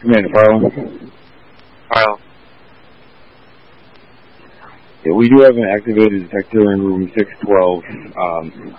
Commander Farland. Farland. Yeah, we do have an activated detector in room 612.